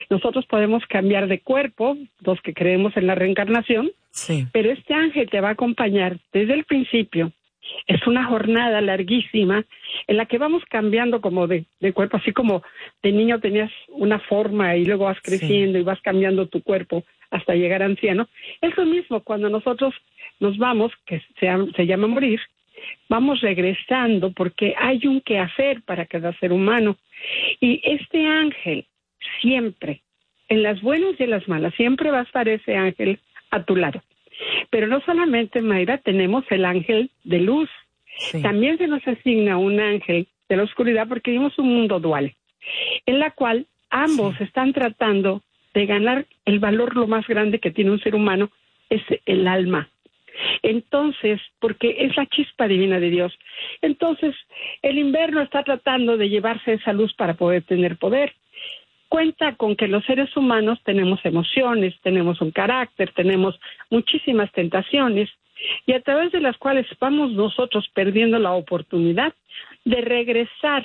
Nosotros podemos cambiar de cuerpo, los que creemos en la reencarnación, sí, pero este ángel te va a acompañar desde el principio. Es una jornada larguísima en la que vamos cambiando como de cuerpo, así como de niño tenías una forma y luego vas creciendo y vas cambiando tu cuerpo hasta llegar a anciano. Es lo mismo cuando nosotros nos vamos, que se llama morir, vamos regresando porque hay un quehacer para cada ser humano. Y este ángel siempre, en las buenas y en las malas, siempre va a estar ese ángel a tu lado. Pero no solamente, Mayra, tenemos el ángel de luz. sí. También se nos asigna un ángel de la oscuridad porque vivimos un mundo dual, en la cual ambos están tratando de ganar el valor lo más grande que tiene un ser humano, es el alma. Entonces, porque es la chispa divina de Dios. Entonces, el invierno está tratando de llevarse esa luz para poder tener poder. Cuenta con que los seres humanos tenemos emociones, tenemos un carácter, tenemos muchísimas tentaciones y a través de las cuales vamos nosotros perdiendo la oportunidad de regresar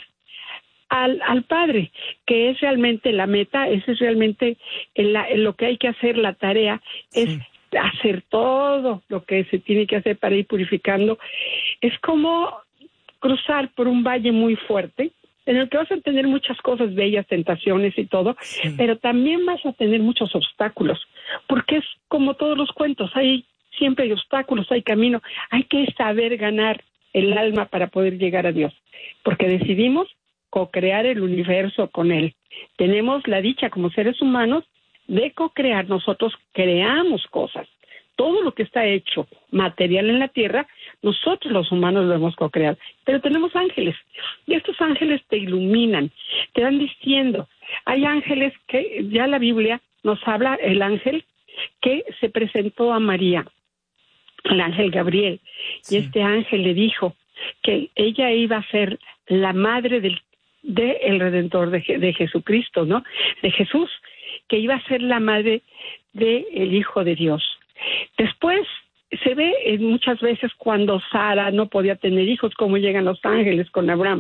al Padre, que es realmente la meta, ese es realmente lo que hay que hacer, la tarea, es hacer todo lo que se tiene que hacer para ir purificando. Es como cruzar por un valle muy fuerte, en el que vas a tener muchas cosas bellas, tentaciones y todo, pero también vas a tener muchos obstáculos, porque es como todos los cuentos, siempre hay obstáculos, hay camino, hay que saber ganar el alma para poder llegar a Dios, porque decidimos co-crear el universo con Él. Tenemos la dicha como seres humanos de co-crear, nosotros creamos cosas. Todo lo que está hecho material en la tierra, nosotros los humanos lo hemos co-creado. Pero tenemos ángeles, y estos ángeles te iluminan, te van diciendo. Hay ángeles que ya la Biblia nos habla, el ángel que se presentó a María, el ángel Gabriel, y este ángel le dijo que ella iba a ser la madre del Redentor de Jesucristo, ¿no? De Jesús, que iba a ser la madre del Hijo de Dios. Después se ve muchas veces cuando Sara no podía tener hijos, cómo llegan los ángeles con Abraham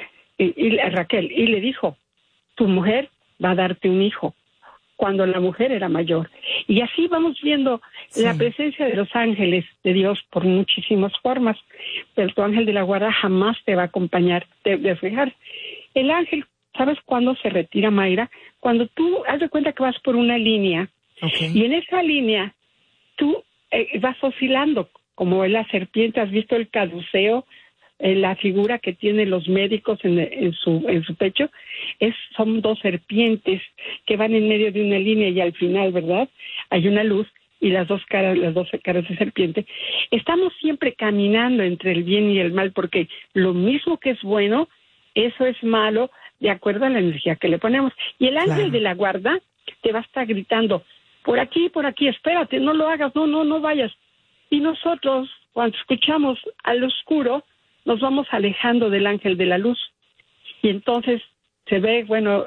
y Raquel, y le dijo, tu mujer va a darte un hijo, cuando la mujer era mayor. Y así vamos viendo la presencia de los ángeles de Dios por muchísimas formas, pero tu ángel de la guarda jamás te va a acompañar, te fijar. El ángel, ¿sabes cuándo se retira, Mayra? Cuando tú haz de cuenta que vas por una línea, y en esa línea tú vas oscilando, como la serpiente. ¿Has visto el caduceo? La figura que tienen los médicos en su pecho, son dos serpientes que van en medio de una línea y al final, ¿verdad? Hay una luz y las dos caras de serpiente. Estamos siempre caminando entre el bien y el mal, porque lo mismo que es bueno, eso es malo, de acuerdo a la energía que le ponemos. Y el ángel de la guarda te va a estar gritando, por aquí, espérate, no lo hagas, no vayas. Y nosotros, cuando escuchamos al oscuro, nos vamos alejando del ángel de la luz. Y entonces se ve, bueno,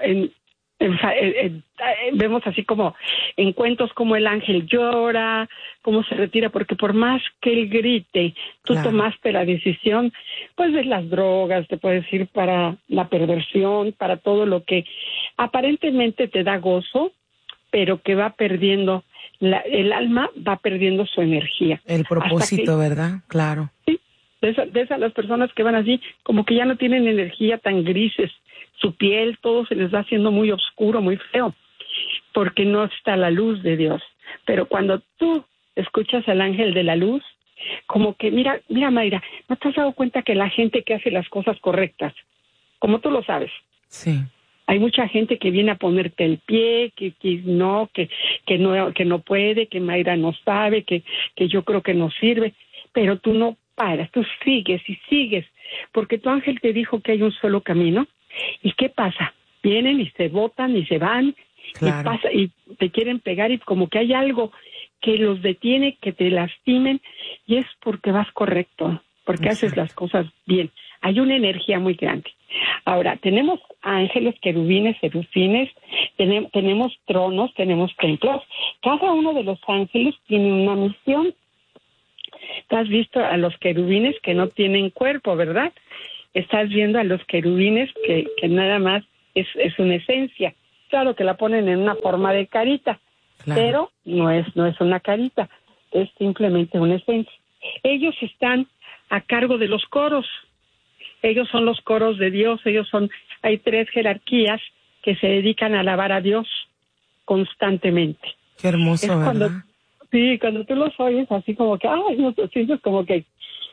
vemos así como en cuentos como el ángel llora, cómo se retira, porque por más que él grite, tú tomaste la decisión, pues de las drogas, te puedes ir para la perversión, para todo lo que aparentemente te da gozo, pero que va perdiendo, el alma va perdiendo su energía. El propósito, ¿verdad? Claro. Sí, de esas las personas que van así, como que ya no tienen energía, tan grises, su piel, todo se les va haciendo muy oscuro, muy feo, porque no está la luz de Dios. Pero cuando tú escuchas al ángel de la luz, como que, mira Mayra, ¿no te has dado cuenta que la gente que hace las cosas correctas, como tú lo sabes? Sí. Hay mucha gente que viene a ponerte el pie, que no puede, que Mayra no sabe, que yo creo que no sirve, pero tú no paras, tú sigues y sigues, porque tu ángel te dijo que hay un solo camino. ¿Y qué pasa? Vienen y se botan y se van, y te quieren pegar, y como que hay algo que los detiene, que te lastimen, y es porque vas correcto, porque haces las cosas bien. Hay una energía muy grande. Ahora, tenemos ángeles, querubines, serafines, tenemos tronos, tenemos templos. Cada uno de los ángeles tiene una misión. Tú has visto a los querubines que no tienen cuerpo, ¿verdad? Estás viendo a los querubines que nada más es una esencia. claro que la ponen en una forma de carita, pero no es una carita, es simplemente una esencia. Ellos están a cargo de los coros. Ellos son los coros de Dios. Hay 3 jerarquías que se dedican a alabar a Dios constantemente. Qué hermoso, ¿verdad? Cuando tú los oyes así como que, no te sientes como que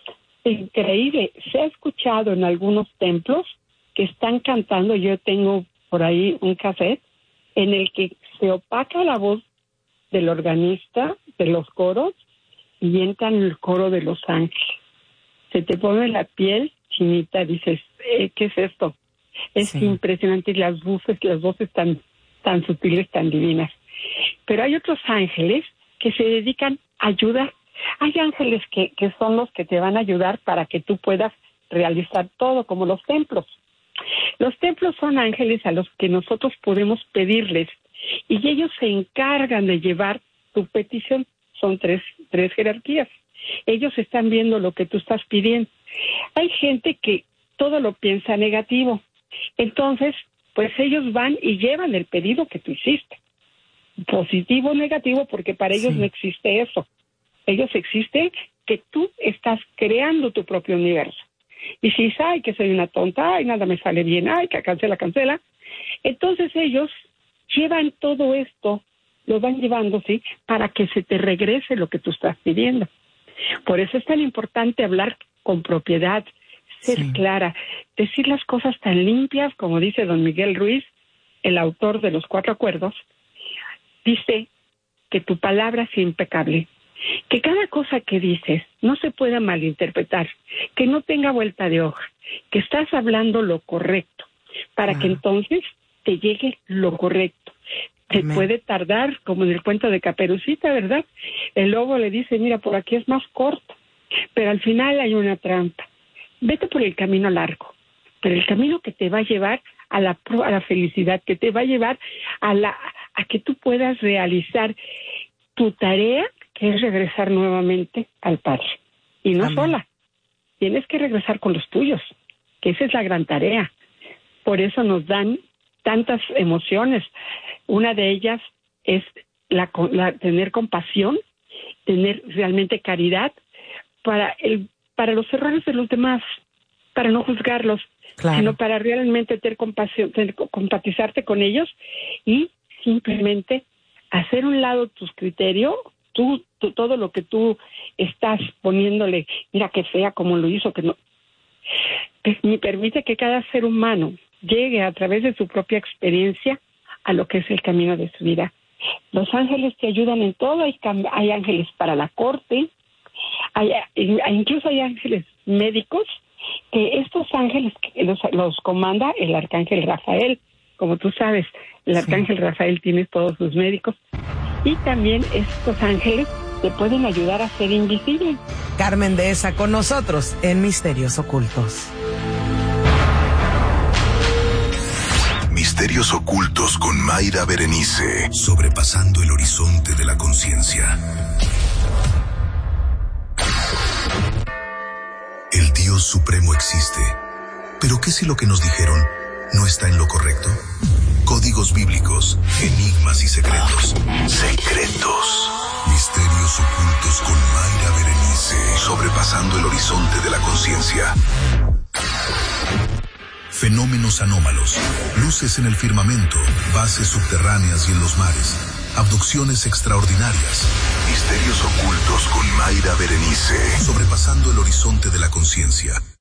increíble. Se ha escuchado en algunos templos que están cantando. Yo tengo por ahí un cassette en el que se opaca la voz del organista de los coros y entra en el coro de los ángeles. Se te pone la piel chinita, dices, ¿qué es esto? Es impresionante, y las voces tan sutiles, tan divinas. Pero hay otros ángeles que se dedican a ayudar. Hay ángeles que son los que te van a ayudar para que tú puedas realizar todo, como los templos. Los templos son ángeles a los que nosotros podemos pedirles, y ellos se encargan de llevar tu petición. Son tres jerarquías. Ellos están viendo lo que tú estás pidiendo. Hay gente que todo lo piensa negativo. Entonces, pues ellos van y llevan el pedido que tú hiciste. Positivo o negativo, porque para ellos no existe eso. Ellos existe que tú estás creando tu propio universo. Y si dices, que soy una tonta, nada me sale bien, que cancela. Entonces ellos llevan todo esto, lo van llevando, para que se te regrese lo que tú estás pidiendo. Por eso es tan importante hablar con propiedad, ser clara, decir las cosas tan limpias, como dice don Miguel Ruiz, el autor de los 4 acuerdos. Dice que tu palabra sea impecable, que cada cosa que dices no se pueda malinterpretar, que no tenga vuelta de hoja, que estás hablando lo correcto, para que entonces te llegue lo correcto. Te puede tardar, como en el cuento de Caperucita, ¿verdad? El lobo le dice, mira, por aquí es más corto, pero al final hay una trampa. Vete por el camino largo, pero el camino que te va a llevar a la felicidad, que te va a llevar a que tú puedas realizar tu tarea, que es regresar nuevamente al Padre. Y no sola, tienes que regresar con los tuyos, que esa es la gran tarea. Por eso nos dan tantas emociones. Una de ellas es tener compasión, tener realmente caridad para los errores de los demás, para no juzgarlos, sino para realmente tener compasión, compatizarte con ellos y simplemente hacer un lado tus criterios, todo lo que tú estás poniéndole, mira qué fea como lo hizo, que no. Permite que cada ser humano llegue a través de su propia experiencia a lo que es el camino de su vida. Los ángeles te ayudan en todo. Hay ángeles para la corte, incluso hay ángeles médicos, que estos ángeles los comanda el arcángel Rafael. Como tú sabes, el arcángel Rafael tiene todos sus médicos, y también estos ángeles te pueden ayudar a ser invisible. Carmen Dehesa con nosotros en Misterios Ocultos. Misterios Ocultos con Mayra Berenice. Sobrepasando el horizonte de la conciencia. El Dios Supremo existe. ¿Pero qué si lo que nos dijeron no está en lo correcto? Códigos bíblicos, enigmas y secretos. Secretos. Misterios Ocultos con Mayra Berenice. Sobrepasando el horizonte de la conciencia. Fenómenos anómalos, luces en el firmamento, bases subterráneas y en los mares, abducciones extraordinarias. Misterios Ocultos con Mayra Berenice. Sobrepasando el horizonte de la conciencia.